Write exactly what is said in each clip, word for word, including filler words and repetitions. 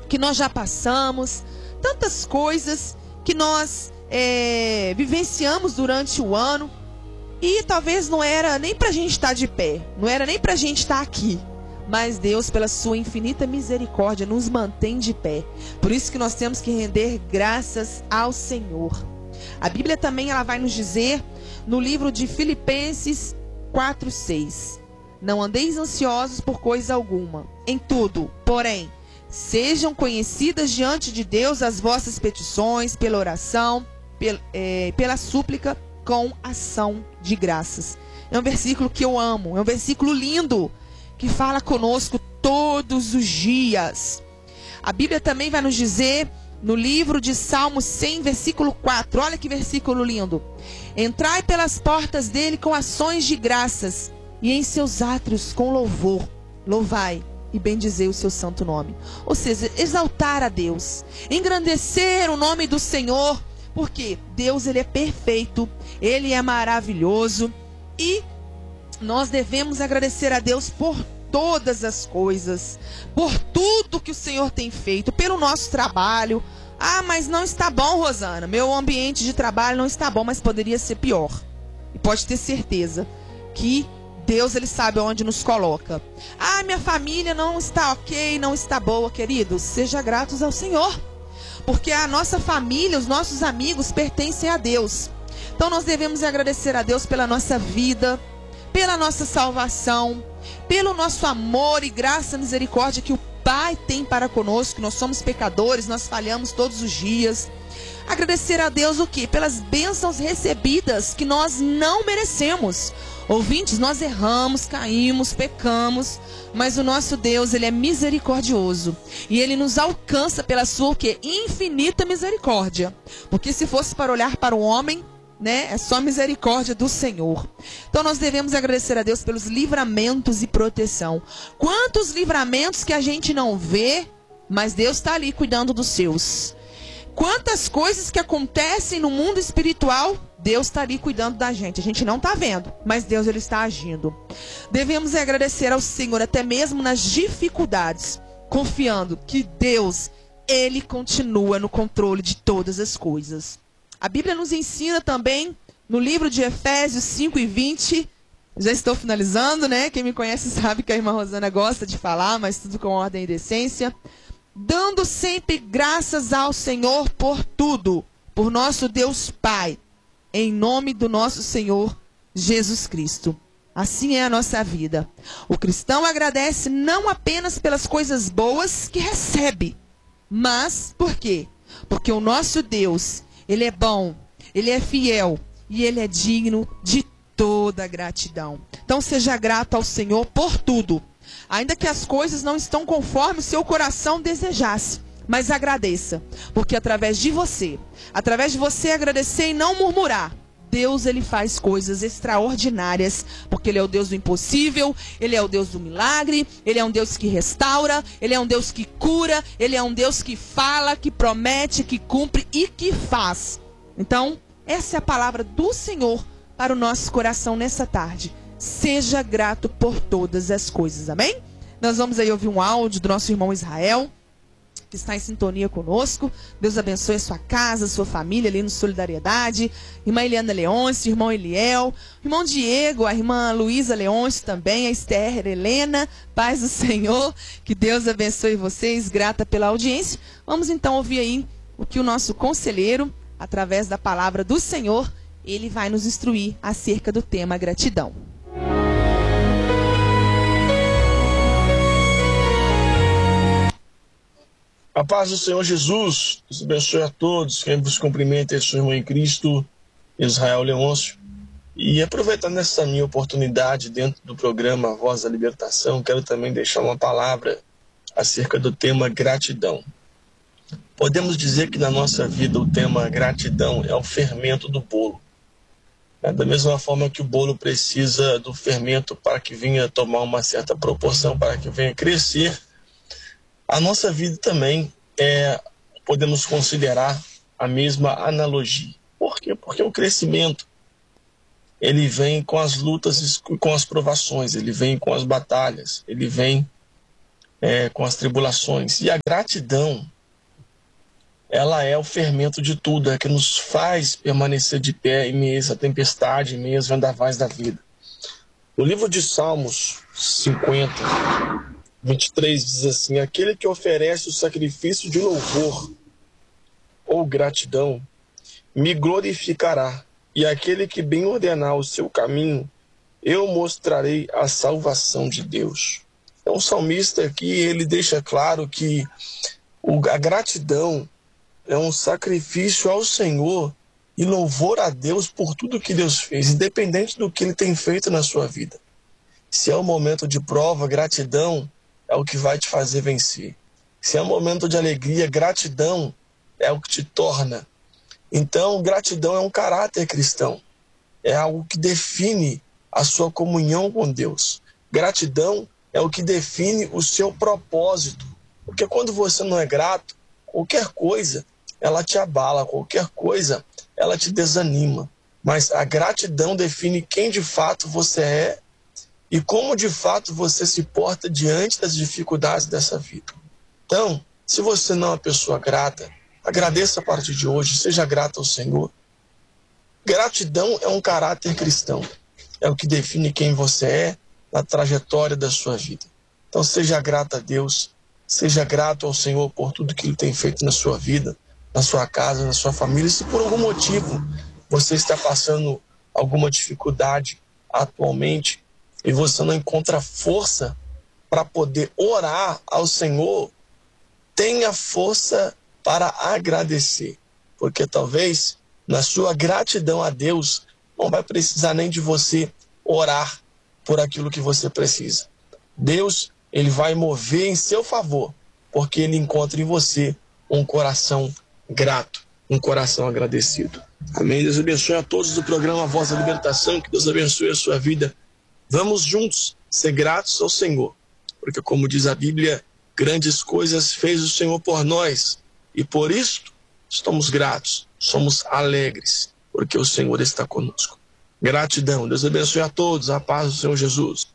que nós já passamos, tantas coisas que nós é, vivenciamos durante o ano, e talvez não era nem pra gente estar de pé, não era nem pra gente estar aqui, mas Deus, pela sua infinita misericórdia, nos mantém de pé. Por isso que nós temos que render graças ao Senhor. A Bíblia também ela vai nos dizer no livro de Filipenses quatro, seis: não andeis ansiosos por coisa alguma, em tudo, porém, sejam conhecidas diante de Deus as vossas petições, pela oração, pel, é, pela súplica, com ação de graças. É um versículo que eu amo, é um versículo lindo, que fala conosco todos os dias. A Bíblia também vai nos dizer no livro de Salmos cem, versículo quatro, olha que versículo lindo: entrai pelas portas dele com ações de graças, e em seus átrios com louvor, louvai e bendizei o seu santo nome. Ou seja, exaltar a Deus, engrandecer o nome do Senhor, porque Deus ele é perfeito, ele é maravilhoso, e nós devemos agradecer a Deus por todas as coisas, por tudo que o Senhor tem feito, pelo nosso trabalho. Ah, mas não está bom, Rosana, meu ambiente de trabalho não está bom, mas poderia ser pior. E pode ter certeza que Deus ele sabe onde nos coloca. Ah, minha família não está ok, não está boa, queridos, seja gratos ao Senhor, porque a nossa família, os nossos amigos pertencem a Deus. Então nós devemos agradecer a Deus pela nossa vida, pela nossa salvação, pelo nosso amor e graça e misericórdia que o Pai tem para conosco. Nós somos pecadores, nós falhamos todos os dias. Agradecer a Deus o quê? Pelas bênçãos recebidas que nós não merecemos. Ouvintes, nós erramos, caímos, pecamos, mas o nosso Deus, ele é misericordioso, e ele nos alcança pela sua o quê? Infinita misericórdia. Porque se fosse para olhar para o homem, né, é só misericórdia do Senhor. Então nós devemos agradecer a Deus pelos livramentos e proteção. Quantos livramentos que a gente não vê, mas Deus está ali cuidando dos seus. Quantas coisas que acontecem no mundo espiritual, Deus está ali cuidando da gente. A gente não está vendo, mas Deus ele está agindo. Devemos agradecer ao Senhor até mesmo nas dificuldades, confiando que Deus, ele continua no controle de todas as coisas. A Bíblia nos ensina também, no livro de Efésios cinco e vinte, já estou finalizando, né? Quem me conhece sabe que a irmã Rosana gosta de falar, mas tudo com ordem e decência. Dando sempre graças ao Senhor por tudo, por nosso Deus Pai, em nome do nosso Senhor Jesus Cristo. Assim é a nossa vida. O cristão agradece não apenas pelas coisas boas que recebe, mas por quê? Porque o nosso Deus, ele é bom, ele é fiel e ele é digno de toda gratidão. Então seja grato ao Senhor por tudo, ainda que as coisas não estão conforme o seu coração desejasse, mas agradeça, porque através de você, através de você agradecer e não murmurar, Deus ele faz coisas extraordinárias, porque ele é o Deus do impossível, ele é o Deus do milagre, ele é um Deus que restaura, ele é um Deus que cura, ele é um Deus que fala, que promete, que cumpre e que faz. Então, essa é a palavra do Senhor para o nosso coração nessa tarde. Seja grato por todas as coisas, amém? Nós vamos aí ouvir um áudio do nosso irmão Israel, que está em sintonia conosco. Deus abençoe a sua casa, a sua família ali no Solidariedade. Irmã Eliana Leôncio, irmão Eliel, irmão Diego, a irmã Luísa Leôncio também, a Esther Helena, paz do Senhor, que Deus abençoe vocês, grata pela audiência. Vamos então ouvir aí o que o nosso conselheiro, através da palavra do Senhor, ele vai nos instruir acerca do tema gratidão. A paz do Senhor Jesus, Deus abençoe a todos. Quem vos cumprimenta é seu irmão em Cristo, Israel Leôncio. E aproveitando essa minha oportunidade dentro do programa Voz da Libertação, quero também deixar uma palavra acerca do tema gratidão. Podemos dizer que na nossa vida o tema gratidão é o fermento do bolo. Da mesma forma que o bolo precisa do fermento para que venha tomar uma certa proporção, para que venha crescer, a nossa vida também é, podemos considerar a mesma analogia. Por quê? Porque o crescimento, ele vem com as lutas e com as provações, ele vem com as batalhas, ele vem é, com as tribulações. E a gratidão, ela é o fermento de tudo, é que nos faz permanecer de pé em meio a essa tempestade, em meio aos vendavais da vida. O livro de Salmos cinquenta, vinte e três diz assim: aquele que oferece o sacrifício de louvor ou gratidão me glorificará, e aquele que bem ordenar o seu caminho, eu mostrarei a salvação de Deus. Então o salmista aqui, ele deixa claro que a gratidão é um sacrifício ao Senhor e louvor a Deus por tudo que Deus fez, independente do que Ele tem feito na sua vida. Se é um momento de prova, gratidão é o que vai te fazer vencer. Se é um momento de alegria, gratidão é o que te torna. Então, gratidão é um caráter cristão. É algo que define a sua comunhão com Deus. Gratidão é o que define o seu propósito. Porque quando você não é grato, qualquer coisa ela te abala, qualquer coisa ela te desanima. Mas a gratidão define quem de fato você é e como de fato você se porta diante das dificuldades dessa vida. Então, se você não é uma pessoa grata, agradeça a partir de hoje, seja grato ao Senhor. Gratidão é um caráter cristão, é o que define quem você é na trajetória da sua vida. Então seja grato a Deus, seja grato ao Senhor por tudo que Ele tem feito na sua vida, na sua casa, na sua família. E se por algum motivo você está passando alguma dificuldade atualmente e você não encontra força para poder orar ao Senhor, tenha força para agradecer, porque talvez na sua gratidão a Deus não vai precisar nem de você orar por aquilo que você precisa. Deus, Ele vai mover em seu favor, porque Ele encontra em você um coração grato, um coração agradecido. Amém. Deus abençoe a todos do programa Voz da Libertação, que Deus abençoe a sua vida. Vamos juntos ser gratos ao Senhor, porque como diz a Bíblia, grandes coisas fez o Senhor por nós, e por isso estamos gratos, somos alegres, porque o Senhor está conosco. Gratidão. Deus abençoe a todos. A paz do Senhor Jesus.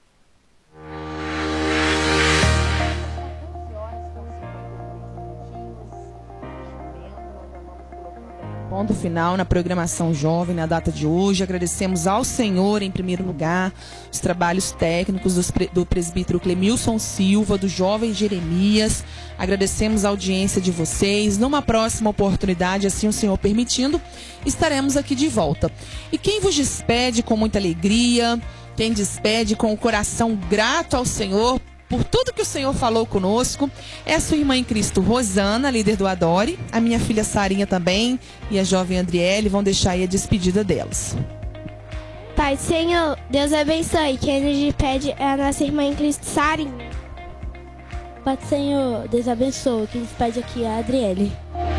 Ponto final na programação jovem na data de hoje. Agradecemos ao Senhor, em primeiro lugar, os trabalhos técnicos do presbítero Clemilson Silva, do jovem Jeremias. Agradecemos a audiência de vocês. Numa próxima oportunidade, assim o Senhor permitindo, estaremos aqui de volta. E quem vos despede com muita alegria, quem despede com o coração grato ao Senhor por tudo que o Senhor falou conosco, é a sua irmã em Cristo, Rosana, líder do Adore, a minha filha Sarinha também e a jovem Andriele vão deixar aí a despedida delas. Pai Senhor, Deus abençoe. Quem nos despede é a nossa irmã em Cristo, Sarinha. Pai Senhor, Deus abençoe. Quem nos despede aqui é a Adriele.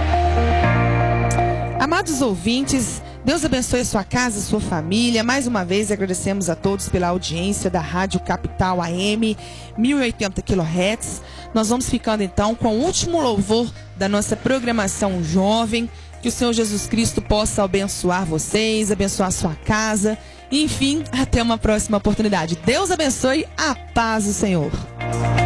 Amados ouvintes, Deus abençoe a sua casa, a sua família. Mais uma vez agradecemos a todos pela audiência da Rádio Capital A M mil e oitenta quilohertz. Nós vamos ficando então com o último louvor da nossa programação jovem. Que o Senhor Jesus Cristo possa abençoar vocês, abençoar a sua casa. Enfim, até uma próxima oportunidade. Deus abençoe, a paz do Senhor.